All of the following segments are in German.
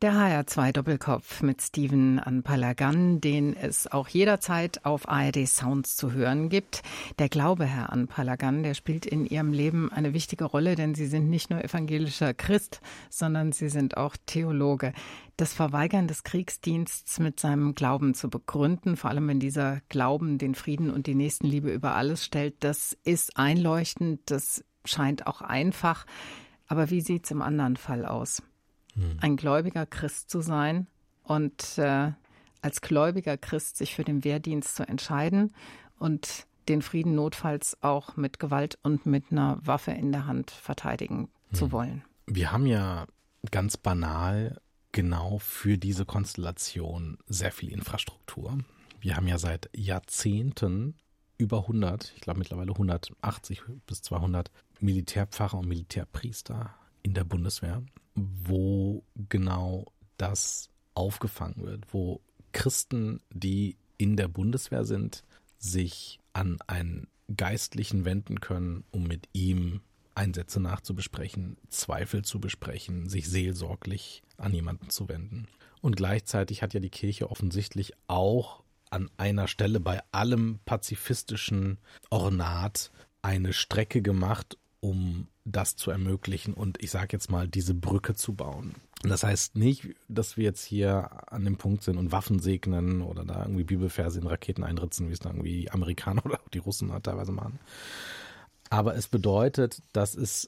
Der HR2 Doppelkopf mit Steven Anpalagan, den es auch jederzeit auf ARD Sounds zu hören gibt. Der Glaube, Herr Anpalagan, der spielt in Ihrem Leben eine wichtige Rolle, denn Sie sind nicht nur evangelischer Christ, sondern Sie sind auch Theologe. Das Verweigern des Kriegsdienstes mit seinem Glauben zu begründen, vor allem wenn dieser Glauben den Frieden und die Nächstenliebe über alles stellt, das ist einleuchtend, das scheint auch einfach. Aber wie sieht's im anderen Fall aus? Ein gläubiger Christ zu sein und als gläubiger Christ sich für den Wehrdienst zu entscheiden und den Frieden notfalls auch mit Gewalt und mit einer Waffe in der Hand verteidigen zu wollen. Wir haben ja ganz banal genau für diese Konstellation sehr viel Infrastruktur. Wir haben ja seit Jahrzehnten über 100, ich glaube mittlerweile 180 bis 200 Militärpfarrer und Militärpriester in der Bundeswehr, wo genau das aufgefangen wird, wo Christen, die in der Bundeswehr sind, sich an einen Geistlichen wenden können, um mit ihm Einsätze nachzubesprechen, Zweifel zu besprechen, sich seelsorglich an jemanden zu wenden. Und gleichzeitig hat ja die Kirche offensichtlich auch an einer Stelle bei allem pazifistischen Ornat eine Strecke gemacht, um das zu ermöglichen und ich sage jetzt mal, diese Brücke zu bauen. Und das heißt nicht, dass wir jetzt hier an dem Punkt sind und Waffen segnen oder da irgendwie Bibelverse in Raketen einritzen, wie es dann irgendwie die Amerikaner oder auch die Russen halt teilweise machen. Aber es bedeutet, dass es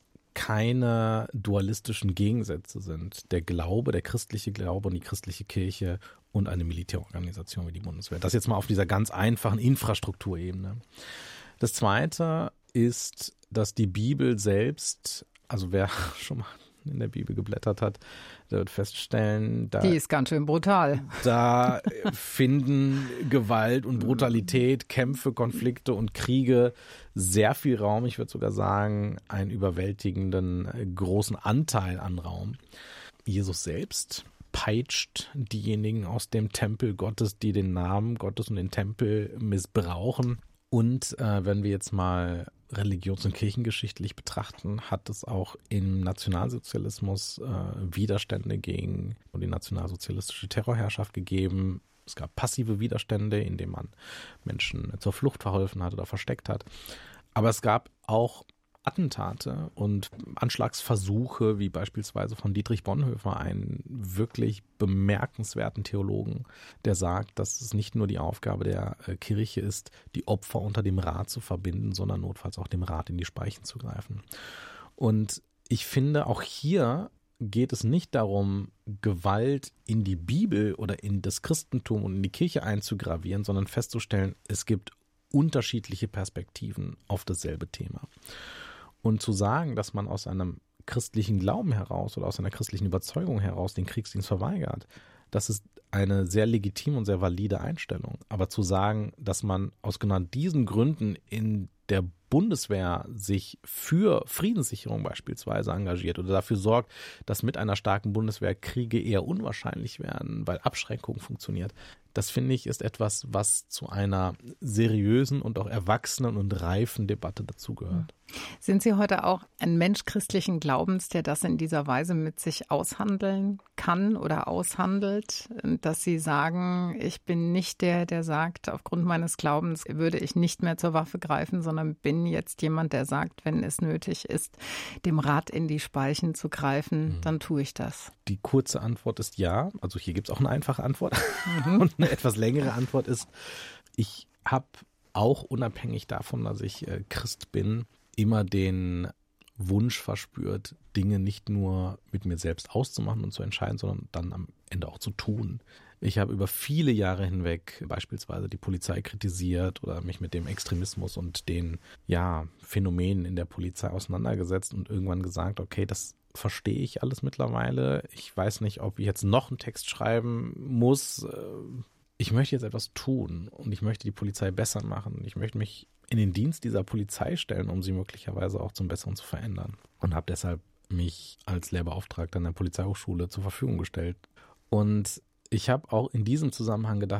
keine dualistischen Gegensätze sind. Der Glaube, der christliche Glaube und die christliche Kirche und eine Militärorganisation wie die Bundeswehr. Das jetzt mal auf dieser ganz einfachen Infrastrukturebene. Das Zweite ist, dass die Bibel selbst, also wer schon mal in der Bibel geblättert hat, der wird feststellen, die ist ganz schön brutal. Da finden Gewalt und Brutalität, Kämpfe, Konflikte und Kriege sehr viel Raum. Ich würde sogar sagen, einen überwältigenden großen Anteil an Raum. Jesus selbst peitscht diejenigen aus dem Tempel Gottes, die den Namen Gottes und den Tempel missbrauchen. Und wenn wir jetzt mal religions- und kirchengeschichtlich betrachten, hat es auch im Nationalsozialismus Widerstände gegen die nationalsozialistische Terrorherrschaft gegeben. Es gab passive Widerstände, indem man Menschen zur Flucht verholfen hat oder versteckt hat. Aber es gab auch Attentate und Anschlagsversuche, wie beispielsweise von Dietrich Bonhoeffer, einen wirklich bemerkenswerten Theologen, der sagt, dass es nicht nur die Aufgabe der Kirche ist, die Opfer unter dem Rad zu verbinden, sondern notfalls auch dem Rad in die Speichen zu greifen. Und ich finde, auch hier geht es nicht darum, Gewalt in die Bibel oder in das Christentum und in die Kirche einzugravieren, sondern festzustellen, es gibt unterschiedliche Perspektiven auf dasselbe Thema. Und zu sagen, dass man aus einem christlichen Glauben heraus oder aus einer christlichen Überzeugung heraus den Kriegsdienst verweigert, das ist eine sehr legitime und sehr valide Einstellung. Aber zu sagen, dass man aus genau diesen Gründen in der Bundeswehr sich für Friedenssicherung beispielsweise engagiert oder dafür sorgt, dass mit einer starken Bundeswehr Kriege eher unwahrscheinlich werden, weil Abschreckung funktioniert. Das finde ich ist etwas, was zu einer seriösen und auch erwachsenen und reifen Debatte dazugehört. Sind Sie heute auch ein Mensch christlichen Glaubens, der das in dieser Weise mit sich aushandeln kann oder aushandelt, dass Sie sagen, ich bin nicht der sagt, aufgrund meines Glaubens würde ich nicht mehr zur Waffe greifen, sondern bin jetzt jemand, der sagt, wenn es nötig ist, dem Rad in die Speichen zu greifen, dann tue ich das. Die kurze Antwort ist ja. Also hier gibt es auch eine einfache Antwort. Und eine etwas längere Antwort ist, ich habe auch unabhängig davon, dass ich Christ bin, immer den Wunsch verspürt, Dinge nicht nur mit mir selbst auszumachen und zu entscheiden, sondern dann am Ende auch zu tun. Ich habe über viele Jahre hinweg beispielsweise die Polizei kritisiert oder mich mit dem Extremismus und den Phänomenen in der Polizei auseinandergesetzt und irgendwann gesagt, okay, das verstehe ich alles mittlerweile. Ich weiß nicht, ob ich jetzt noch einen Text schreiben muss. Ich möchte jetzt etwas tun und ich möchte die Polizei besser machen. Ich möchte mich in den Dienst dieser Polizei stellen, um sie möglicherweise auch zum Besseren zu verändern. Und habe deshalb mich als Lehrbeauftragter an der Polizeihochschule zur Verfügung gestellt. Und ich habe auch in diesem Zusammenhang gedacht,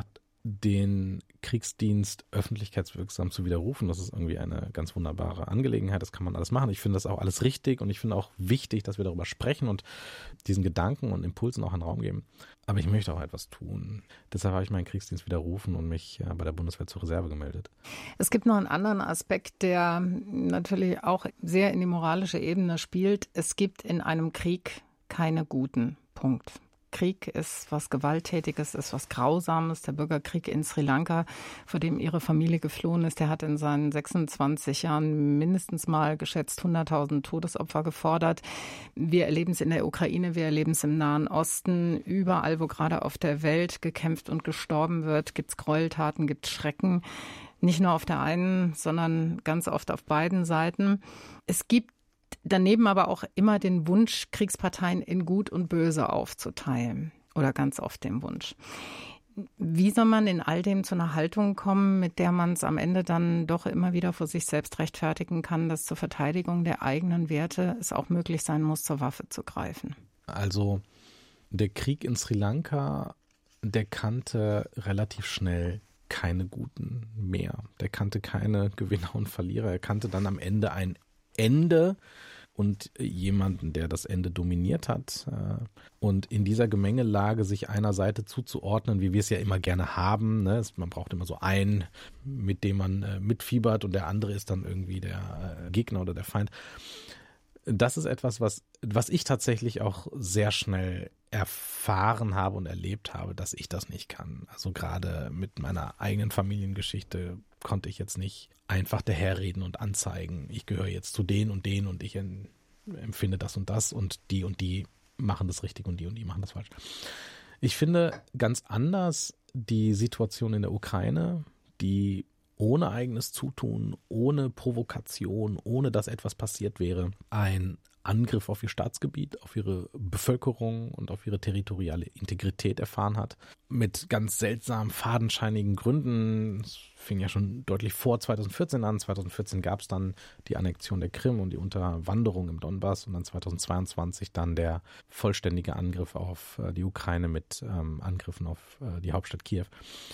den Kriegsdienst öffentlichkeitswirksam zu widerrufen. Das ist irgendwie eine ganz wunderbare Angelegenheit. Das kann man alles machen. Ich finde das auch alles richtig und ich finde auch wichtig, dass wir darüber sprechen und diesen Gedanken und Impulsen auch einen Raum geben. Aber ich möchte auch etwas tun. Deshalb habe ich meinen Kriegsdienst widerrufen und mich bei der Bundeswehr zur Reserve gemeldet. Es gibt noch einen anderen Aspekt, der natürlich auch sehr in die moralische Ebene spielt. Es gibt in einem Krieg keine guten. Punkt. Krieg ist was Gewalttätiges, ist was Grausames. Der Bürgerkrieg in Sri Lanka, vor dem ihre Familie geflohen ist, der hat in seinen 26 Jahren mindestens mal geschätzt 100.000 Todesopfer gefordert. Wir erleben es in der Ukraine, wir erleben es im Nahen Osten. Überall, wo gerade auf der Welt gekämpft und gestorben wird, gibt es Gräueltaten, gibt es Schrecken. Nicht nur auf der einen, sondern ganz oft auf beiden Seiten. Es gibt daneben aber auch immer den Wunsch, Kriegsparteien in Gut und Böse aufzuteilen. Oder ganz oft den Wunsch. Wie soll man in all dem zu einer Haltung kommen, mit der man es am Ende dann doch immer wieder vor sich selbst rechtfertigen kann, dass zur Verteidigung der eigenen Werte es auch möglich sein muss, zur Waffe zu greifen? Also der Krieg in Sri Lanka, der kannte relativ schnell keine Guten mehr. Der kannte keine Gewinner und Verlierer. Er kannte dann am Ende ein Ende und jemanden, der das Ende dominiert hat. Und in dieser Gemengelage sich einer Seite zuzuordnen, wie wir es ja immer gerne haben. Ne? Man braucht immer so einen, mit dem man mitfiebert und der andere ist dann irgendwie der Gegner oder der Feind. Das ist etwas, was ich tatsächlich auch sehr schnell erfahren habe und erlebt habe, dass ich das nicht kann. Also gerade mit meiner eigenen Familiengeschichte konnte ich jetzt nicht einfach daherreden und anzeigen, ich gehöre jetzt zu den und ich empfinde das und die machen das richtig und die machen das falsch. Ich finde ganz anders die Situation in der Ukraine, die ohne eigenes Zutun, ohne Provokation, ohne dass etwas passiert wäre, ein Angriff auf ihr Staatsgebiet, auf ihre Bevölkerung und auf ihre territoriale Integrität erfahren hat. Mit ganz seltsamen, fadenscheinigen Gründen. Es fing ja schon deutlich vor 2014 an. 2014 gab es dann die Annexion der Krim und die Unterwanderung im Donbass und dann 2022 dann der vollständige Angriff auf die Ukraine mit Angriffen auf die Hauptstadt Kiew.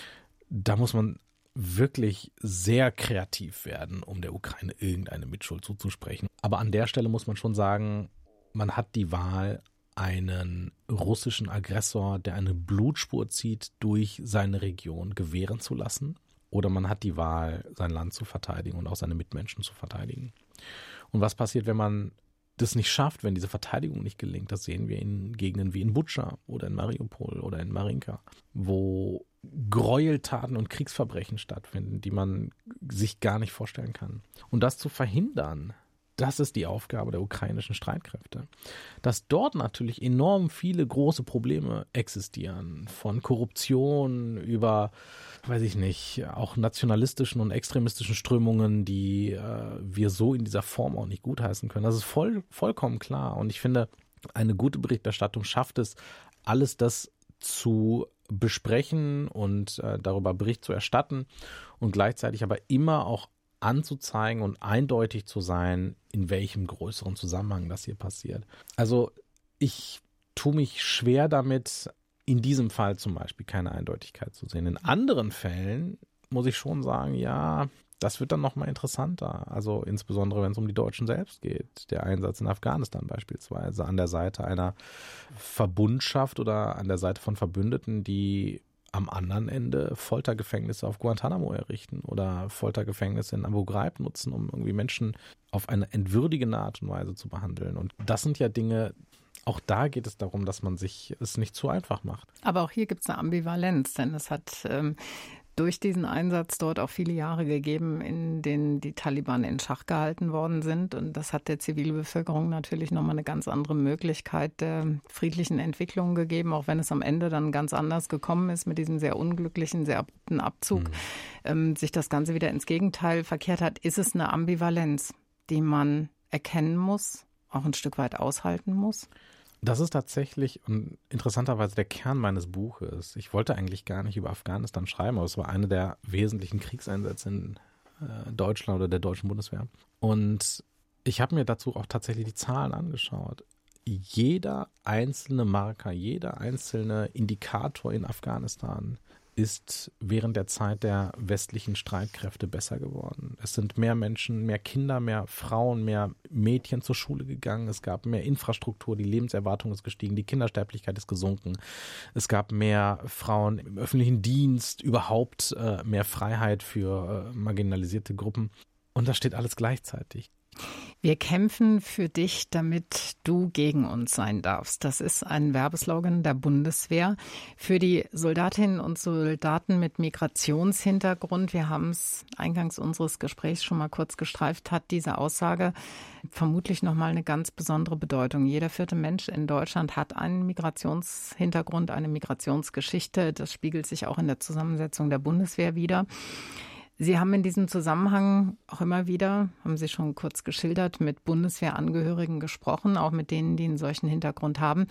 Da muss man wirklich sehr kreativ werden, um der Ukraine irgendeine Mitschuld zuzusprechen. Aber an der Stelle muss man schon sagen, man hat die Wahl, einen russischen Aggressor, der eine Blutspur zieht, durch seine Region gewähren zu lassen. Oder man hat die Wahl, sein Land zu verteidigen und auch seine Mitmenschen zu verteidigen. Und was passiert, wenn man das nicht schafft, wenn diese Verteidigung nicht gelingt? Das sehen wir in Gegenden wie in Butscha oder in Mariupol oder in Marinka, wo Gräueltaten und Kriegsverbrechen stattfinden, die man sich gar nicht vorstellen kann. Und das zu verhindern, das ist die Aufgabe der ukrainischen Streitkräfte. Dass dort natürlich enorm viele große Probleme existieren, von Korruption über, weiß ich nicht, auch nationalistischen und extremistischen Strömungen, die wir so in dieser Form auch nicht gutheißen können. Das ist vollkommen klar. Und ich finde, eine gute Berichterstattung schafft es, alles das zu besprechen und darüber Bericht zu erstatten und gleichzeitig aber immer auch anzuzeigen und eindeutig zu sein, in welchem größeren Zusammenhang das hier passiert. Also ich tue mich schwer damit, in diesem Fall zum Beispiel keine Eindeutigkeit zu sehen. In anderen Fällen muss ich schon sagen, ja, das wird dann nochmal interessanter. Also insbesondere, wenn es um die Deutschen selbst geht. Der Einsatz in Afghanistan beispielsweise an der Seite einer Verbundschaft oder an der Seite von Verbündeten, die am anderen Ende Foltergefängnisse auf Guantanamo errichten oder Foltergefängnisse in Abu Ghraib nutzen, um irgendwie Menschen auf eine entwürdigende Art und Weise zu behandeln. Und das sind ja Dinge, auch da geht es darum, dass man sich es nicht zu einfach macht. Aber auch hier gibt es eine Ambivalenz, denn es hat durch diesen Einsatz dort auch viele Jahre gegeben, in denen die Taliban in Schach gehalten worden sind. Und das hat der Zivilbevölkerung natürlich nochmal eine ganz andere Möglichkeit der friedlichen Entwicklung gegeben, auch wenn es am Ende dann ganz anders gekommen ist mit diesem sehr unglücklichen, sehr abrupten Abzug. Sich das Ganze wieder ins Gegenteil verkehrt hat, ist es eine Ambivalenz, die man erkennen muss, auch ein Stück weit aushalten muss. Das ist tatsächlich und interessanterweise der Kern meines Buches. Ich wollte eigentlich gar nicht über Afghanistan schreiben, aber es war einer der wesentlichen Kriegseinsätze in Deutschland oder der deutschen Bundeswehr. Und ich habe mir dazu auch tatsächlich die Zahlen angeschaut. Jeder einzelne Marker, jeder einzelne Indikator in Afghanistan ist während der Zeit der westlichen Streitkräfte besser geworden. Es sind mehr Menschen, mehr Kinder, mehr Frauen, mehr Mädchen zur Schule gegangen. Es gab mehr Infrastruktur, die Lebenserwartung ist gestiegen, die Kindersterblichkeit ist gesunken. Es gab mehr Frauen im öffentlichen Dienst, überhaupt mehr Freiheit für marginalisierte Gruppen. Und das steht alles gleichzeitig. Wir kämpfen für dich, damit du gegen uns sein darfst. Das ist ein Werbeslogan der Bundeswehr für die Soldatinnen und Soldaten mit Migrationshintergrund. Wir haben es eingangs unseres Gesprächs schon mal kurz gestreift, hat diese Aussage vermutlich nochmal eine ganz besondere Bedeutung. Jeder 4. Mensch in Deutschland hat einen Migrationshintergrund, eine Migrationsgeschichte. Das spiegelt sich auch in der Zusammensetzung der Bundeswehr wider. Sie haben in diesem Zusammenhang auch immer wieder, haben Sie schon kurz geschildert, mit Bundeswehrangehörigen gesprochen, auch mit denen, die einen solchen Hintergrund haben.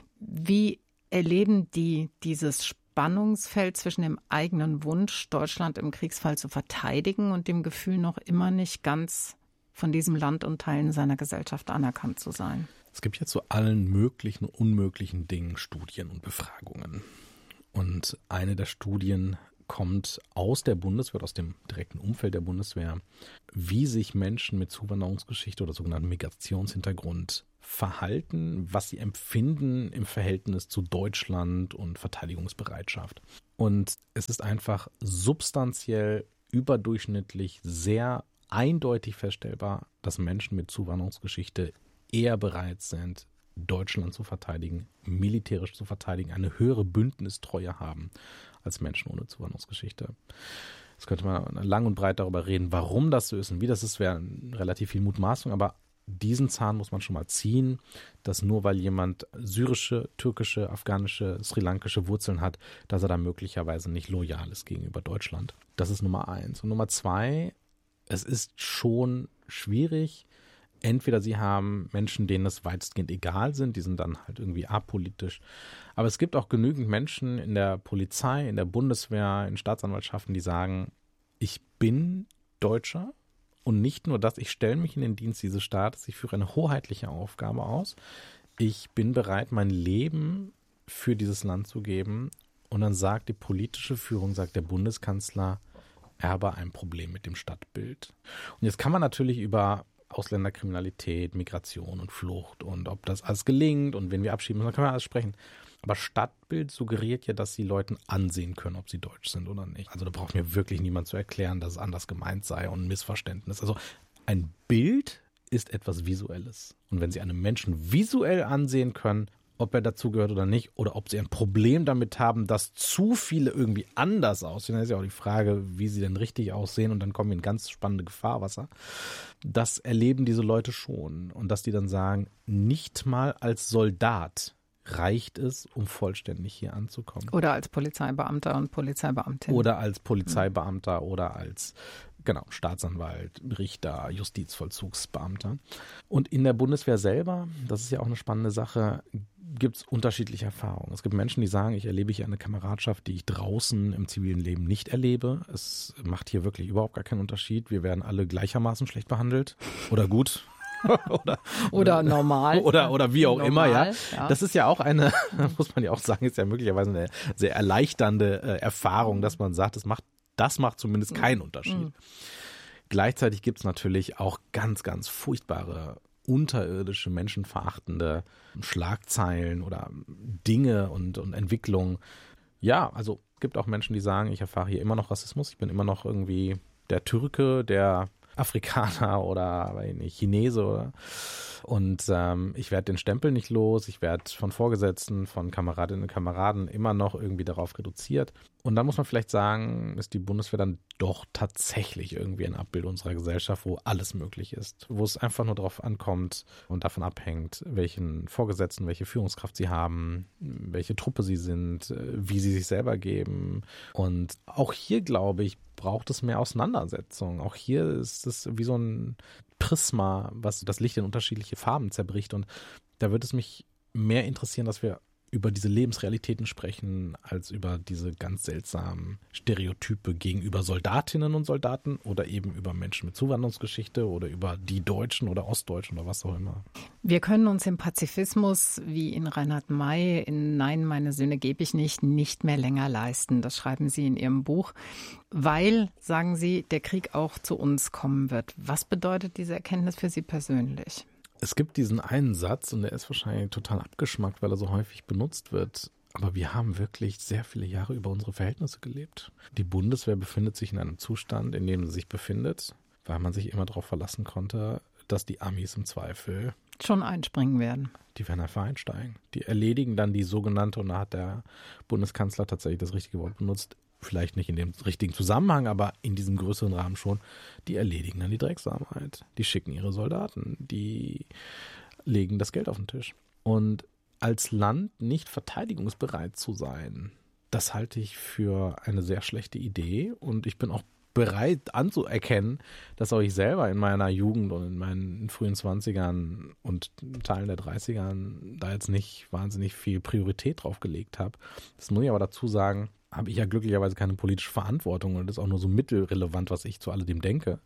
Wie erleben die dieses Spannungsfeld zwischen dem eigenen Wunsch, Deutschland im Kriegsfall zu verteidigen und dem Gefühl, noch immer nicht ganz von diesem Land und Teilen seiner Gesellschaft anerkannt zu sein? Es gibt ja zu allen möglichen und unmöglichen Dingen Studien und Befragungen. Und eine der Studien kommt aus der Bundeswehr, aus dem direkten Umfeld der Bundeswehr, wie sich Menschen mit Zuwanderungsgeschichte oder sogenannten Migrationshintergrund verhalten, was sie empfinden im Verhältnis zu Deutschland und Verteidigungsbereitschaft. Und es ist einfach substanziell, überdurchschnittlich, sehr eindeutig feststellbar, dass Menschen mit Zuwanderungsgeschichte eher bereit sind, Deutschland zu verteidigen, militärisch zu verteidigen, eine höhere Bündnistreue haben als Menschen ohne Zuwanderungsgeschichte. Jetzt könnte man lang und breit darüber reden, warum das so ist und wie das ist, wäre relativ viel Mutmaßung, aber diesen Zahn muss man schon mal ziehen, dass nur weil jemand syrische, türkische, afghanische, sri-lankische Wurzeln hat, dass er da möglicherweise nicht loyal ist gegenüber Deutschland. Das ist Nummer 1. Und Nummer 2, es ist schon schwierig. Entweder sie haben Menschen, denen es weitestgehend egal sind, die sind dann halt irgendwie apolitisch. Aber es gibt auch genügend Menschen in der Polizei, in der Bundeswehr, in Staatsanwaltschaften, die sagen, ich bin Deutscher und nicht nur das, ich stelle mich in den Dienst dieses Staates, ich führe eine hoheitliche Aufgabe aus. Ich bin bereit, mein Leben für dieses Land zu geben. Und dann sagt die politische Führung, sagt der Bundeskanzler, er habe ein Problem mit dem Stadtbild. Und jetzt kann man natürlich über Ausländerkriminalität, Migration und Flucht und ob das alles gelingt und wen wir abschieben müssen, dann können wir alles sprechen. Aber Stadtbild suggeriert ja, dass die Leute ansehen können, ob sie deutsch sind oder nicht. Also da braucht mir wirklich niemand zu erklären, dass es anders gemeint sei und ein Missverständnis. Also ein Bild ist etwas Visuelles. Und wenn Sie einem Menschen visuell ansehen können, ob er dazugehört oder nicht, oder ob sie ein Problem damit haben, dass zu viele irgendwie anders aussehen. Das ist ja auch die Frage, wie sie denn richtig aussehen, und dann kommen wir in ganz spannende Gefahrwasser. Das erleben diese Leute schon. Und dass die dann sagen, nicht mal als Soldat reicht es, um vollständig hier anzukommen. Oder als Polizeibeamter und Polizeibeamtin. Oder als Polizeibeamter oder als Staatsanwalt, Richter, Justizvollzugsbeamter. Und in der Bundeswehr selber, das ist ja auch eine spannende Sache, gibt es unterschiedliche Erfahrungen. Es gibt Menschen, die sagen, ich erlebe hier eine Kameradschaft, die ich draußen im zivilen Leben nicht erlebe. Es macht hier wirklich überhaupt gar keinen Unterschied. Wir werden alle gleichermaßen schlecht behandelt oder gut. oder normal. Oder wie auch normal, immer, ja. Das ist ja auch eine, muss man ja auch sagen, ist ja möglicherweise eine sehr erleichternde Erfahrung, dass man sagt, das macht zumindest keinen Unterschied. Gleichzeitig gibt es natürlich auch ganz, ganz furchtbare, unterirdische, menschenverachtende Schlagzeilen oder Dinge und Entwicklungen. Ja, also es gibt auch Menschen, die sagen, ich erfahre hier immer noch Rassismus, ich bin immer noch irgendwie der Türke, der Afrikaner oder Chinese oder und ich werde den Stempel nicht los, ich werde von Vorgesetzten, von Kameradinnen und Kameraden immer noch irgendwie darauf reduziert. Und dann muss man vielleicht sagen, ist die Bundeswehr dann doch tatsächlich irgendwie ein Abbild unserer Gesellschaft, wo alles möglich ist, wo es einfach nur darauf ankommt und davon abhängt, welchen Vorgesetzten, welche Führungskraft sie haben, welche Truppe sie sind, wie sie sich selber geben. Und auch hier, glaube ich, braucht es mehr Auseinandersetzung. Auch hier ist es wie so ein Prisma, was das Licht in unterschiedliche Farben zerbricht. Und da würde es mich mehr interessieren, dass wir über diese Lebensrealitäten sprechen, als über diese ganz seltsamen Stereotype gegenüber Soldatinnen und Soldaten oder eben über Menschen mit Zuwanderungsgeschichte oder über die Deutschen oder Ostdeutschen oder was auch immer. Wir können uns im Pazifismus, wie in Reinhard May, in Nein, meine Söhne gebe ich nicht mehr länger leisten. Das schreiben Sie in Ihrem Buch, weil, sagen Sie, der Krieg auch zu uns kommen wird. Was bedeutet diese Erkenntnis für Sie persönlich? Es gibt diesen einen Satz und der ist wahrscheinlich total abgeschmackt, weil er so häufig benutzt wird. Aber wir haben wirklich sehr viele Jahre über unsere Verhältnisse gelebt. Die Bundeswehr befindet sich in einem Zustand, in dem sie sich befindet, weil man sich immer darauf verlassen konnte, dass die Amis im Zweifel schon einspringen werden. Die werden einfach einsteigen. Die erledigen dann die sogenannte, und da hat der Bundeskanzler tatsächlich das richtige Wort benutzt, vielleicht nicht in dem richtigen Zusammenhang, aber in diesem größeren Rahmen schon, die erledigen dann die Drecksarbeit. Die schicken ihre Soldaten, die legen das Geld auf den Tisch. Und als Land nicht verteidigungsbereit zu sein, das halte ich für eine sehr schlechte Idee. Und ich bin auch bereit anzuerkennen, dass auch ich selber in meiner Jugend und in meinen frühen 20ern und Teilen der 30ern da jetzt nicht wahnsinnig viel Priorität drauf gelegt habe. Das muss ich aber dazu sagen, habe ich ja glücklicherweise keine politische Verantwortung und das ist auch nur so mittelrelevant, was ich zu alledem denke.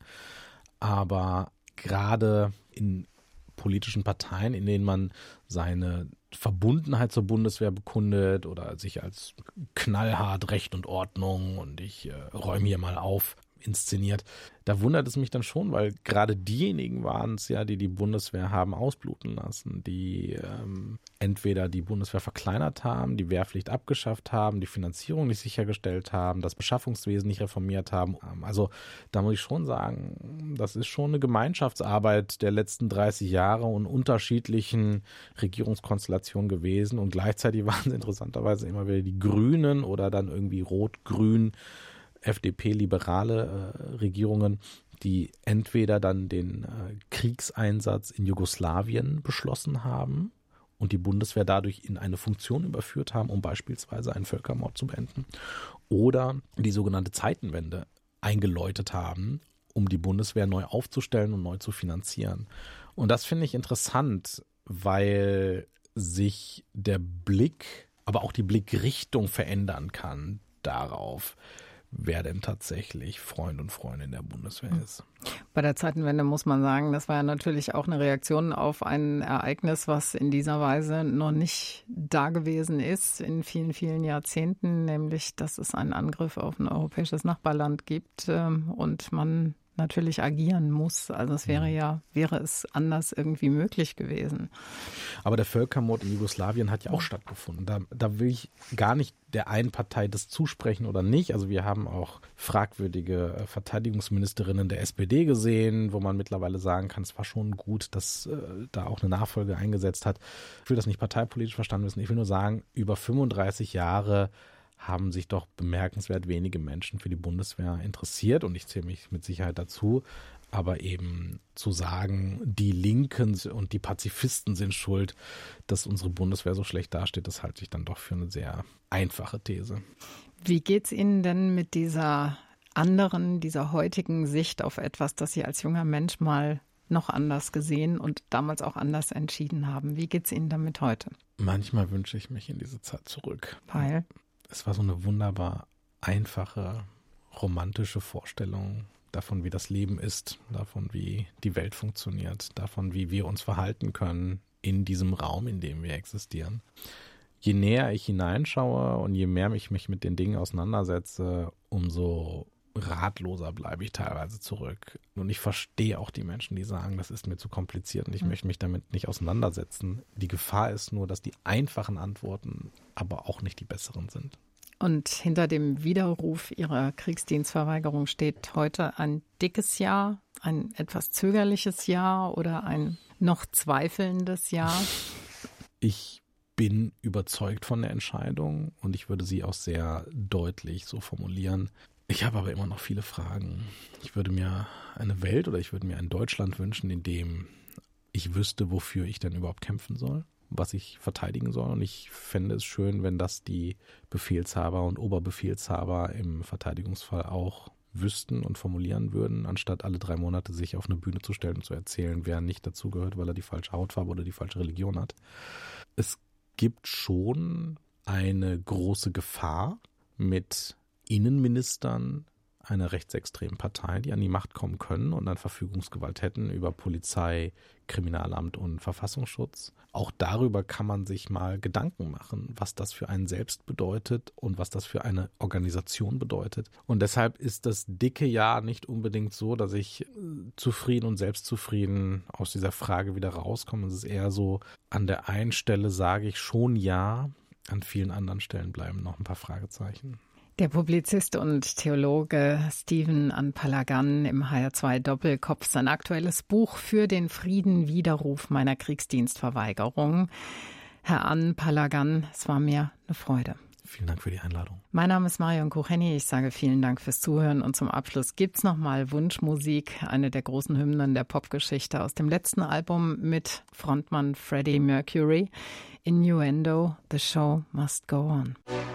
Aber gerade in politischen Parteien, in denen man seine Verbundenheit zur Bundeswehr bekundet oder sich als knallhart Recht und Ordnung und ich räume hier mal auf inszeniert, da wundert es mich dann schon, weil gerade diejenigen waren es ja, die die Bundeswehr haben ausbluten lassen, die entweder die Bundeswehr verkleinert haben, die Wehrpflicht abgeschafft haben, die Finanzierung nicht sichergestellt haben, das Beschaffungswesen nicht reformiert haben. Also da muss ich schon sagen, das ist schon eine Gemeinschaftsarbeit der letzten 30 Jahre und unterschiedlichen Regierungskonstellationen gewesen und gleichzeitig waren es interessanterweise immer wieder die Grünen oder dann irgendwie Rot-Grün, FDP-liberale Regierungen, die entweder dann den Kriegseinsatz in Jugoslawien beschlossen haben und die Bundeswehr dadurch in eine Funktion überführt haben, um beispielsweise einen Völkermord zu beenden, oder die sogenannte Zeitenwende eingeläutet haben, um die Bundeswehr neu aufzustellen und neu zu finanzieren. Und das finde ich interessant, weil sich der Blick, aber auch die Blickrichtung verändern kann darauf, wer denn tatsächlich Freund und Freundin der Bundeswehr ist. Bei der Zeitenwende muss man sagen, das war ja natürlich auch eine Reaktion auf ein Ereignis, was in dieser Weise noch nicht da gewesen ist in vielen, vielen Jahrzehnten, nämlich, dass es einen Angriff auf ein europäisches Nachbarland gibt und man natürlich agieren muss. Also es wäre es anders irgendwie möglich gewesen. Aber der Völkermord in Jugoslawien hat ja auch stattgefunden. Da will ich gar nicht der einen Partei das zusprechen oder nicht. Also wir haben auch fragwürdige Verteidigungsministerinnen der SPD gesehen, wo man mittlerweile sagen kann, es war schon gut, dass da auch eine Nachfolge eingesetzt hat. Ich will das nicht parteipolitisch verstanden wissen. Ich will nur sagen, über 35 Jahre haben sich doch bemerkenswert wenige Menschen für die Bundeswehr interessiert und ich zähle mich mit Sicherheit dazu. Aber eben zu sagen, die Linken und die Pazifisten sind schuld, dass unsere Bundeswehr so schlecht dasteht, das halte ich dann doch für eine sehr einfache These. Wie geht's Ihnen denn mit dieser heutigen Sicht auf etwas, das Sie als junger Mensch mal noch anders gesehen und damals auch anders entschieden haben? Wie geht's Ihnen damit heute? Manchmal wünsche ich mich in diese Zeit zurück. Weil? Es war so eine wunderbar einfache, romantische Vorstellung davon, wie das Leben ist, davon, wie die Welt funktioniert, davon, wie wir uns verhalten können in diesem Raum, in dem wir existieren. Je näher ich hineinschaue und je mehr ich mich mit den Dingen auseinandersetze, umso ratloser bleibe ich teilweise zurück. Und ich verstehe auch die Menschen, die sagen, das ist mir zu kompliziert und ich möchte mich damit nicht auseinandersetzen. Die Gefahr ist nur, dass die einfachen Antworten aber auch nicht die besseren sind. Und hinter dem Widerruf Ihrer Kriegsdienstverweigerung steht heute ein dickes Ja, ein etwas zögerliches Ja oder ein noch zweifelndes Ja? Ich bin überzeugt von der Entscheidung und ich würde sie auch sehr deutlich so formulieren. Ich habe aber immer noch viele Fragen. Ich würde mir eine Welt oder ich würde mir ein Deutschland wünschen, in dem ich wüsste, wofür ich denn überhaupt kämpfen soll, was ich verteidigen soll. Und ich fände es schön, wenn das die Befehlshaber und Oberbefehlshaber im Verteidigungsfall auch wüssten und formulieren würden, anstatt alle 3 Monate sich auf eine Bühne zu stellen und zu erzählen, wer nicht dazugehört, weil er die falsche Hautfarbe oder die falsche Religion hat. Es gibt schon eine große Gefahr mit Innenministern einer rechtsextremen Partei, die an die Macht kommen können und dann Verfügungsgewalt hätten über Polizei, Kriminalamt und Verfassungsschutz. Auch darüber kann man sich mal Gedanken machen, was das für einen selbst bedeutet und was das für eine Organisation bedeutet. Und deshalb ist das dicke Ja nicht unbedingt so, dass ich zufrieden und selbstzufrieden aus dieser Frage wieder rauskomme. Es ist eher so, an der einen Stelle sage ich schon Ja, an vielen anderen Stellen bleiben noch ein paar Fragezeichen. Der Publizist und Theologe Stephen Anpalagan im HR2 Doppelkopf, sein aktuelles Buch Für den Frieden, Widerruf meiner Kriegsdienstverweigerung. Herr Anpalagan, es war mir eine Freude. Vielen Dank für die Einladung. Mein Name ist Marion Kucheni. Ich sage vielen Dank fürs Zuhören und zum Abschluss gibt's nochmal Wunschmusik, eine der großen Hymnen der Popgeschichte aus dem letzten Album mit Frontmann Freddie Mercury. Innuendo, The Show Must Go On.